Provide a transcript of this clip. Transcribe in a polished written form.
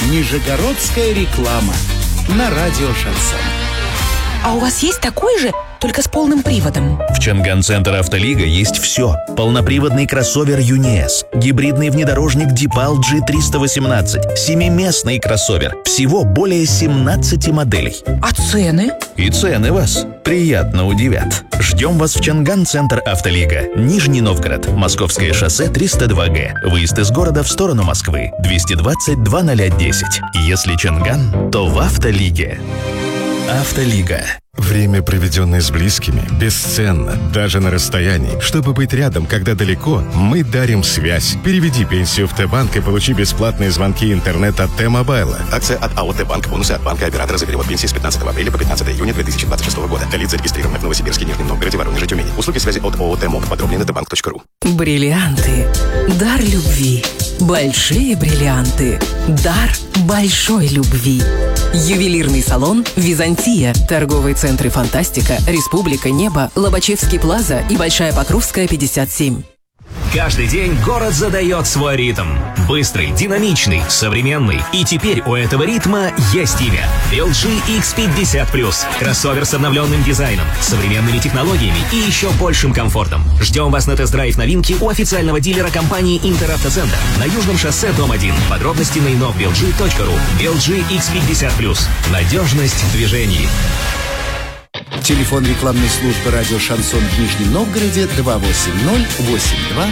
Нижегородская реклама на радио «Шансон». А у вас есть такой же, только с полным приводом? В Чанган-центр «Автолига» есть все. Полноприводный кроссовер «ЮНИЭС», гибридный внедорожник «Дипал G318», семиместный кроссовер. Всего более 17 моделей. А цены? И цены вас приятно удивят. Ждем вас в Чанган-центр «Автолига». Нижний Новгород, Московское шоссе 302Г. Выезд из города в сторону Москвы. 220-0010. Если Чанган, то в «Автолиге». «Автолига». Время, проведенное с близкими, бесценно, даже на расстоянии. Чтобы быть рядом, когда далеко, мы дарим связь. Переведи пенсию в Т-банк и получи бесплатные звонки и интернет от Т-мобайла. Акция от АО «Т-банк». Бонусы от банка оператора за перевод пенсии с 15 апреля по 15 июня 2026 года. Лица, зарегистрированные в Новосибирске, Нижнем Новгороде, Воронеже, Тюмени. Услуги связи от ООО «Т-моб». Подробнее на tbank.ru. Бриллианты. Дар любви. Большие бриллианты. Дар большой любви. Ювелирный салон «Византия». Торговые центры «Фантастика», «Республика», «Небо», Лобачевский плаза и Большая Покровская, 57. Каждый день город задает свой ритм. Быстрый, динамичный, современный. И теперь у этого ритма есть имя. LG X50+. Кроссовер с обновленным дизайном, современными технологиями и еще большим комфортом. Ждем вас на тест-драйв новинки у официального дилера компании «Интеравтоцентр» на Южном шоссе, дом 1. Подробности на innovlg.ru. LG X50+. Надежность в движении. Телефон рекламной службы радио «Шансон» в Нижнем Новгороде 280-82